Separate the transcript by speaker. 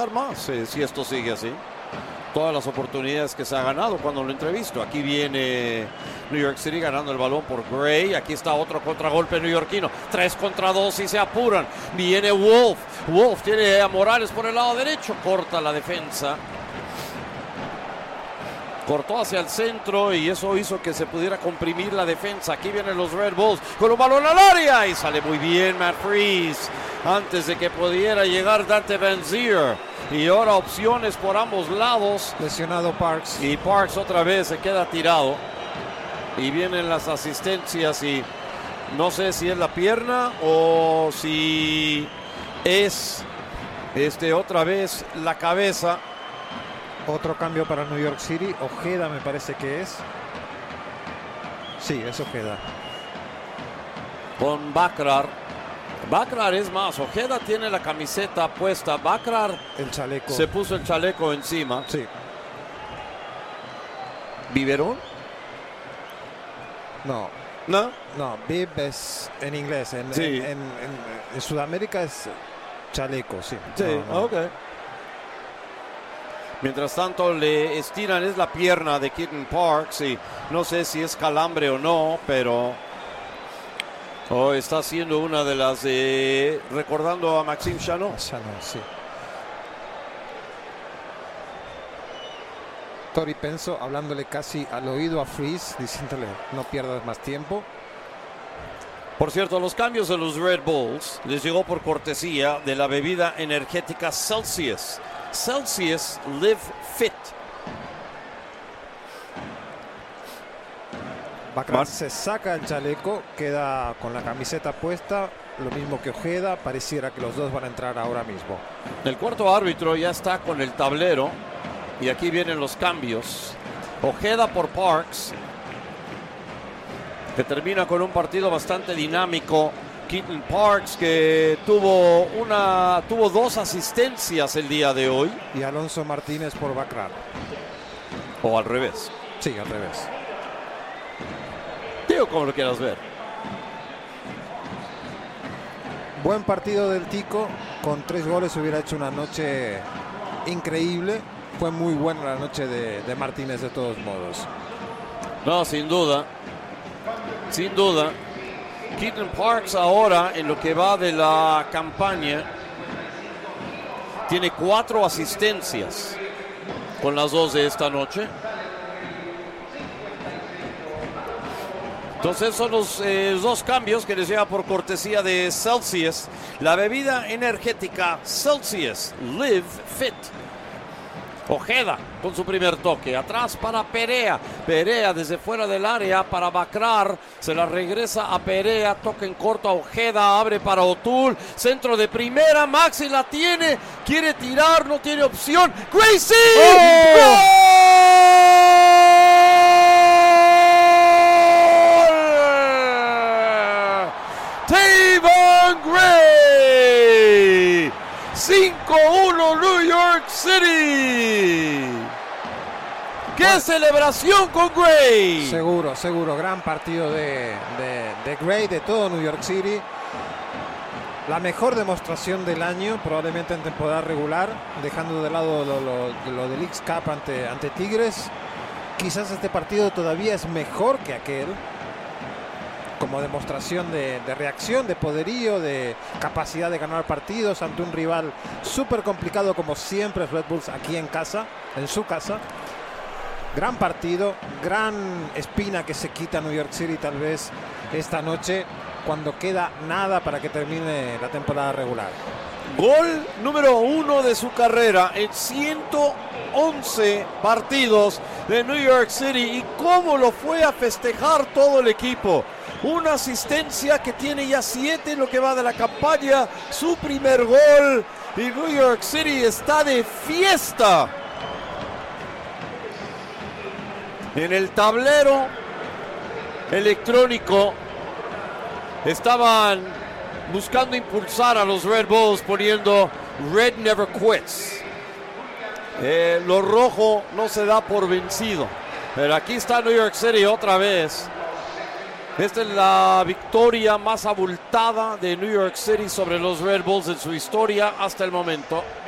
Speaker 1: necesitar más si esto sigue así. Todas las oportunidades que se ha ganado cuando lo entrevisto. Aquí viene New York City ganando el balón por Gray. Aquí está otro contragolpe neoyorquino. 3 contra 2 y se apuran. Viene Wolf. Wolf tiene a Morales por el lado derecho. Corta la defensa. Cortó hacia el centro y eso hizo que se pudiera comprimir la defensa. Aquí vienen los Red Bulls con un balón al área y sale muy bien Matt Freese antes de que pudiera llegar Dante Vanzeir. Y ahora opciones por ambos lados.
Speaker 2: Lesionado Parks.
Speaker 1: Y Parks otra vez se queda tirado. Y vienen las asistencias y no sé si es la pierna o si es otra vez la cabeza.
Speaker 2: Otro cambio para New York City. Ojeda me parece que es. Sí, es Ojeda.
Speaker 1: Con Bakrar. Bakrar es más. Ojeda tiene la camiseta puesta. Bakrar
Speaker 2: el chaleco.
Speaker 1: Se puso el chaleco encima.
Speaker 2: Sí.
Speaker 1: ¿Biberón?
Speaker 2: No.
Speaker 1: ¿No?
Speaker 2: No, bib es en inglés.
Speaker 1: Sí.
Speaker 2: En Sudamérica es chaleco, sí.
Speaker 1: Sí,
Speaker 2: no.
Speaker 1: Ok. Mientras tanto le estiran es la pierna de Keaton Parks y no sé si es calambre o no, pero está haciendo una de las recordando a Maxime Chanot.
Speaker 2: Chanot, sí. Tori Penso hablándole casi al oído a Freese, diciéndole no pierdas más tiempo.
Speaker 1: Por cierto, los cambios de los Red Bulls les llegó por cortesía de la bebida energética Celsius. Celsius Live Fit.
Speaker 2: Bakrar se saca el chaleco, queda con la camiseta puesta, lo mismo que Ojeda, pareciera que los dos van a entrar ahora mismo.
Speaker 1: El cuarto árbitro ya está con el tablero y aquí vienen los cambios. Ojeda por Parks, que termina con un partido bastante dinámico. Keaton Parks, que tuvo 2 asistencias el día de hoy.
Speaker 2: Y Alonso Martínez por Bakrar.
Speaker 1: O al revés.
Speaker 2: Sí, al revés.
Speaker 1: Digo como lo quieras ver.
Speaker 2: Buen partido del Tico. Con 3 goles hubiera hecho una noche increíble. Fue muy buena la noche de Martínez de todos modos.
Speaker 1: No, sin duda. Sin duda. Keaton Parks ahora, en lo que va de la campaña, tiene 4 asistencias con las 2 de esta noche. Entonces son los 2 cambios que les llega por cortesía de Celsius. La bebida energética Celsius Live Fit. Ojeda con su primer toque, atrás para Perea. Perea desde fuera del área para Bakrar, se la regresa a Perea, toque en corto a Ojeda, abre para O'Toole, centro de primera, Maxi la tiene, quiere tirar, no tiene opción. ¡Gracie! ¡Gol! Tavon Gray, 5-1 New York City. ¡Qué celebración con Gray!
Speaker 2: Seguro, gran partido de Gray, de todo New York City. La mejor demostración del año, probablemente en temporada regular, dejando de lado lo del Leagues Cup ante Tigres. Quizás este partido todavía es mejor que aquel, como demostración de reacción, de poderío, de capacidad de ganar partidos ante un rival súper complicado como siempre Red Bulls aquí en casa, en su casa. Gran partido, gran espina que se quita New York City tal vez esta noche cuando queda nada para que termine la temporada regular.
Speaker 1: Gol número 1 de su carrera en 111 partidos de New York City. Y cómo lo fue a festejar todo el equipo. Una asistencia que tiene ya 7 en lo que va de la campaña. Su primer gol. Y New York City está de fiesta. En el tablero electrónico estaban buscando impulsar a los Red Bulls poniendo Red Never Quits. Lo rojo no se da por vencido. Pero aquí está New York City otra vez. Esta es la victoria más abultada de New York City sobre los Red Bulls en su historia hasta el momento.